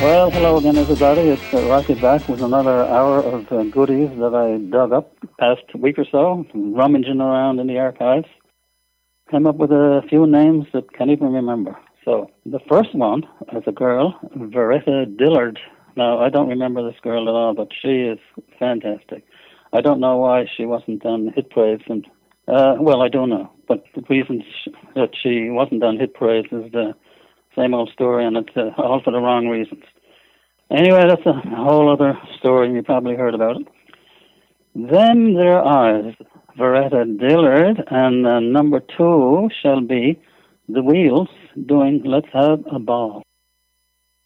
Well, hello again, everybody. It's Rocky back with another hour of goodies that I dug up past week or so, rummaging around in the archives. Came up with a few names that can't even remember. So the first one is a girl, Veretta Dillard. Now, I don't remember this girl at all, but she is fantastic. I don't know why she wasn't on Hit Parade. And well, I do know, but the reason that she wasn't on Hit Parade is the same old story, and it's all for the wrong reasons. Anyway, that's a whole other story, and you probably heard about it. Then there are Veretta Dillard, and number two shall be The Wheels doing Let's Have a Ball.